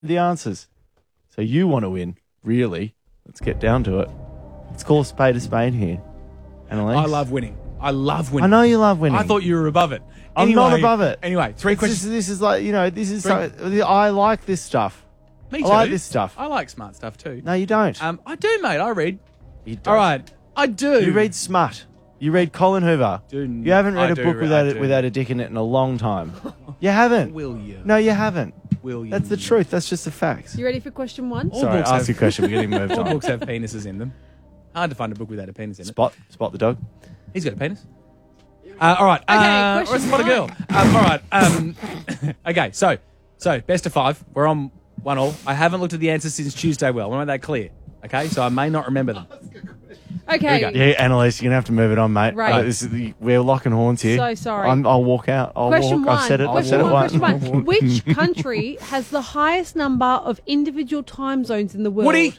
the answers. So you want to win, really. Let's get down to it. Let's call a spade here. Annalise? I love winning. I know you love winning. I thought you were above it. I'm not above it. Anyway, three questions. This is like, I like this stuff. Me too. I like this stuff. I like smart stuff too. No, you don't. I do, mate. I read. You don't. All right. I do. You read smut. You read Colin Hoover. Dude, you haven't read I a do, book I do. without a dick in it in a long time. You haven't. Will you? No, you haven't. Will you? That's the truth. That's just the facts. You ready for question 1? Sorry, books ask have- your question. We're getting moved All on. books have penises in them. Hard to find a book without a penis in it. Spot the dog. He's got a penis. All right. Okay, question or spot a girl. All right. Okay. So best of 5. We're on 1-1. I haven't looked at the answers since Tuesday. Well, I want to make that clear. Okay. So I may not remember them. Okay. Yeah, Annalise, you're going to have to move it on, mate. Right. We're locking horns here. So sorry. I'll walk out. Question 1. I've said it. I've said it once. Question 1. Which country has the highest number of individual time zones in the world? Woody.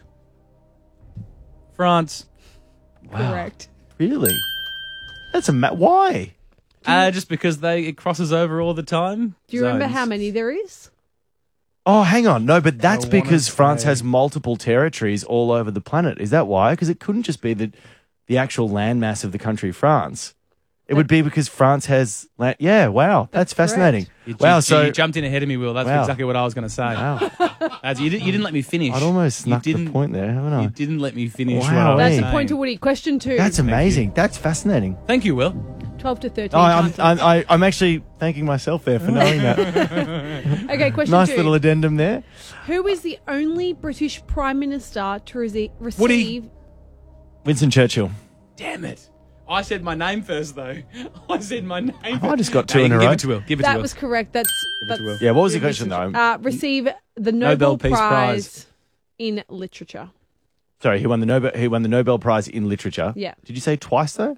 France. Correct. Really? That's why? Just because it crosses over all the time. Do you remember Zones. how many there is? Oh, hang on. No, but that's I wanna because France say- has multiple territories all over the planet. Is that why? Because it couldn't just be the actual landmass of the country France. It would be because France has land. Yeah, wow. That's fascinating. You jumped in ahead of me, Will. That's Wow. exactly what I was going to say. Wow. You didn't let me finish. I'd almost snuck the didn't- point there, haven't I? You didn't let me finish. Wow. What I was That's a saying. point to Woody. Question 2. That's amazing. That's fascinating. Thank you, Will. 12 to 13 Oh, times. I'm actually thanking myself there for knowing that. Okay, question Nice 2. little addendum there. Who is the only British Prime Minister to receive... Woody. Winston Churchill. Damn it. I said my name first, though. I said my name. I just got two you in can a give row. it to Will. Give it to That Will. was correct. That's to Will. Yeah, what was the question, though? receive the Nobel Peace Prize in Literature. Sorry, he won the Nobel Prize in Literature. Yeah. Did you say twice, though?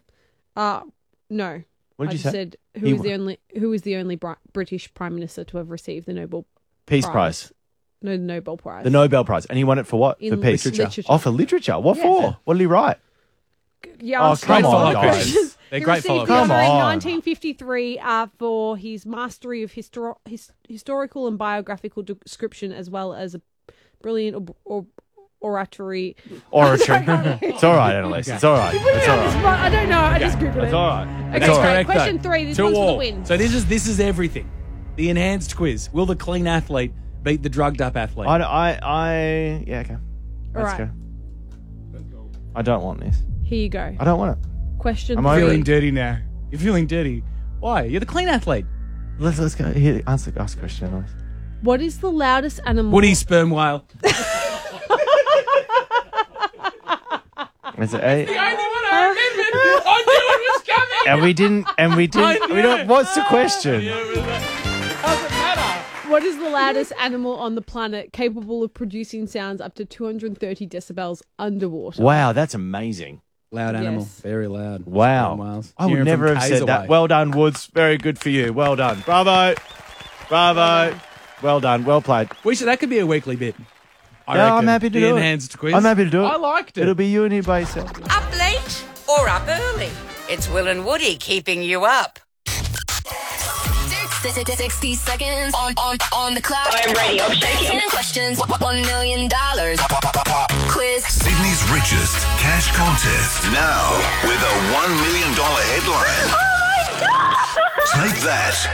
No. What did I you just say? said He who is the only British Prime Minister to have received the Nobel Peace Prize. No, the Nobel Prize. The Nobel Prize. And he won it for what? In for peace. literature. Oh, for literature. What Yeah. for? What did he write? Yeah, Oh, come on, guys. They're He great received follow-up the honour questions. in Come on. 1953 for his mastery of historical and biographical description, as well as a brilliant oratory. Oratory. It's all right, Annalise. It's all right. It's all right. I don't know. I just googled It's it. all right. Okay, It's all right. Correct, question though. 3. This 2 one's for the all. win. So this is everything. The enhanced quiz. Will the clean athlete beat the drugged up athlete? Yeah, okay. All Let's right. go. I don't want this. Here you go. I don't want it. Question I'm You're over 3. feeling dirty now. You're feeling dirty. Why? You're the clean athlete. Let's go. Here, ask the question, Annalise. What is the loudest animal? Woody sperm whale. Is it A? The only one I remembered. I knew it was coming. And we didn't. We don't. What's the question? Doesn't matter. What is the loudest animal on the planet capable of producing sounds up to 230 decibels underwater? Wow, that's amazing. Loud animal. Yes. Very loud. Wow. Sperm whales. I would Hearing never from have K's said that. away. Well done, Woods. Very good for you. Well done. Bravo. Bravo. Well done. Well played. That could be a weekly bit. I Yeah, I'm reckon. happy to the do it. enhanced quiz. I'm happy to do it. I liked it. It'll be you and you by yourself. Up late or up early? It's Will and Woody keeping you up. 60 seconds on the clock. I'm ready. I'm shaking. 10 questions, $1 million. Quiz. Sydney's richest cash contest. Now with a $1 million headline. Oh my God! Take that